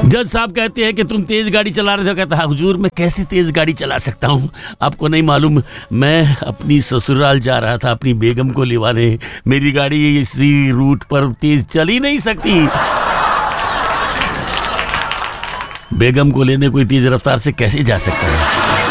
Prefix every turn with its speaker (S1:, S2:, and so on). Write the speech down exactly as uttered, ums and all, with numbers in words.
S1: जज साहब कहते हैं कि तुम तेज गाड़ी चला रहे थे। कहता है हुजूर मैं कैसे तेज गाड़ी चला सकता हूँ, आपको नहीं मालूम, मैं अपनी ससुराल जा रहा था अपनी बेगम को लिवाने, मेरी गाड़ी इसी रूट पर तेज चल ही नहीं सकती। बेगम को लेने कोई तेज रफ्तार से कैसे जा सकता है।